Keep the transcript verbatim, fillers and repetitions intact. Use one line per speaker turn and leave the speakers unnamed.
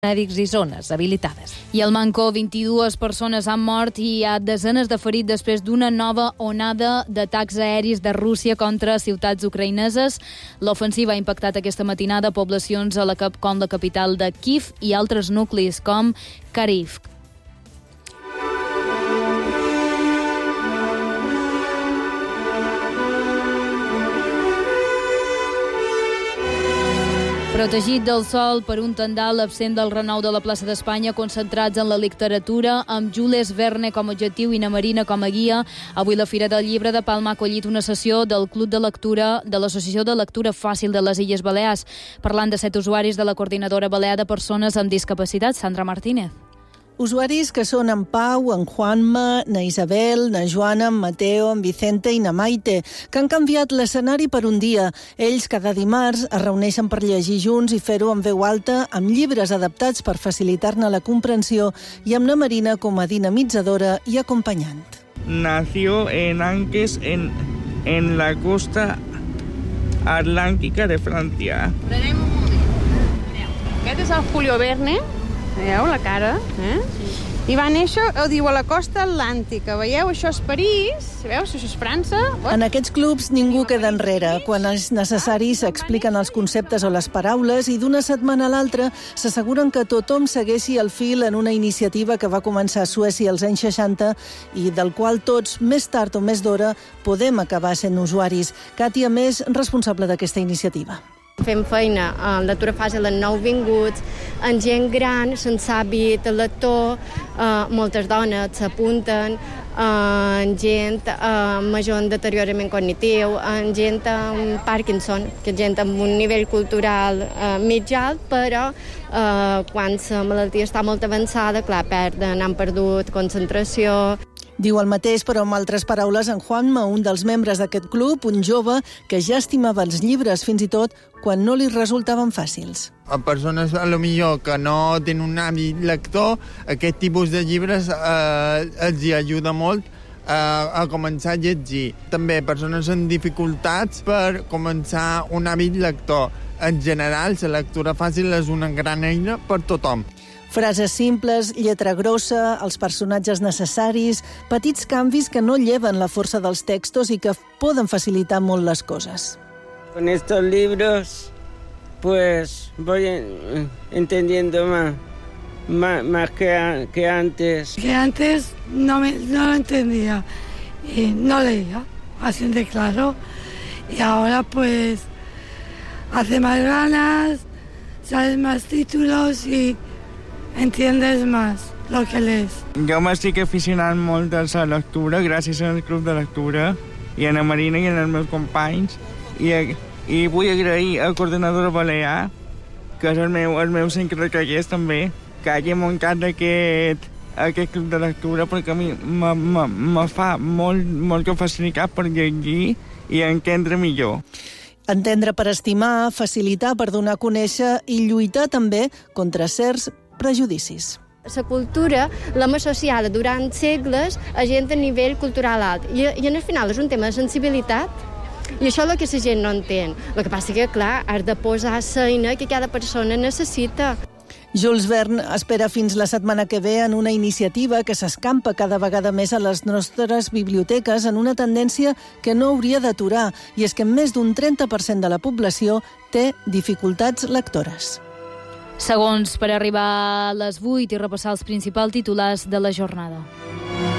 mèdics i zones habilitades.
I al Mancó, vint-i-dues persones han mort i hi ha desenes de ferits després d'una nova onada d'atacs aeris de Rússia contra ciutats ucraïneses. L'ofensiva ha impactat aquesta matinada poblacions a la cap com la capital de Kíev i altres nuclis com Kharkiv. Protegit del sol per un tendal absent del renou de la plaça d'Espanya, concentrats en la literatura, amb Jules Verne com a objectiu i na Marina com a guia, avui la Fira del Llibre de Palma ha acollit una sessió del Club de Lectura de l'Associació de Lectura Fàcil de les Illes Balears, parlant de set usuaris de la Coordinadora Balear de Persones amb Discapacitat, Sandra Martínez.
Usuaris que són en Pau, en Juanma, na Isabel, na Joana, en Mateo, en Vicente i na Maite, que han canviat l'escenari per un dia. Ells cada dimarts es reuneixen per llegir junts i fer-ho en veu alta, amb llibres adaptats per facilitar-ne la comprensió i amb na Marina com a dinamitzadora i acompanyant.
Nació en Anques, en, en la costa atlàntica de Francia.
Prenem un moment. Aquest és el Julio Verne. Veieu la cara? Eh? I va néixer, ho diu, a la costa atlàntica. Veieu? Això és París. Veus? Això és França.
En aquests clubs ningú queda enrere. Quan és necessari s'expliquen els conceptes o les paraules i d'una setmana a l'altra s'asseguren que tothom segueixi el fil en una iniciativa que va començar a Suècia als anys seixanta i del qual tots, més tard o més d'hora, podem acabar sent usuaris. Càtia Més, responsable d'aquesta iniciativa.
Fem feina en lectura fàcil en nouvinguts, en gent gran, sense hàbit lector, eh, moltes dones s'apunten, en gent eh, major en deteriorament cognitiu, en gent amb Parkinson, que gent amb un nivell cultural eh, mig alt, però eh, quan la malaltia està molt avançada, clar, perden, han perdut concentració.
Diu el mateix, però amb altres paraules, en Juanma, un dels membres d'aquest club, un jove que ja estimava els llibres fins i tot quan no li resultaven fàcils.
A persones, a lo millor, que no tenen un hàbit lector, aquest tipus de llibres eh, els hi ajuda molt eh, a començar a llegir. També persones amb dificultats per començar un hàbit lector. En general, la lectura fàcil és una gran eina per tothom.
Frases simples, lletra grossa, els personatges necessaris, petits canvis que no lleven la força dels textos i que poden facilitar molt les coses.
Con estos libros, pues voy entendiendo más, más, más que, que antes.
Que antes no, me, no lo entendía, y no leía, así de claro, y ahora pues hace más ganas, sabes más títulos y entiendes más lo que lees.
Jo m'estic aficionant molt a la lectura gràcies al club de lectura i a la Marina i als meus companys i, i vull agrair al Coordinadora Balear, que és el meu, el meu centre que és també, que hagi muntat aquest, aquest club de lectura perquè a mi me fa molt, molt facilitat per llegir i entendre millor.
Entendre per estimar, facilitar per donar a conèixer i lluitar també contra certs prejudicis.
La cultura l'hem associada durant segles a gent a nivell cultural alt i, i al final és un tema de sensibilitat i això és el que la gent no entén. El que passa que, clar, has de posar l'eina que cada persona necessita.
Jules Verne espera fins la setmana que ve en una iniciativa que s'escampa cada vegada més a les nostres biblioteques en una tendència que no hauria d'aturar, i és que més d'un trenta per cent de la població té dificultats lectores.
Segons per arribar a les vuit i repassar els principals titulars de la jornada.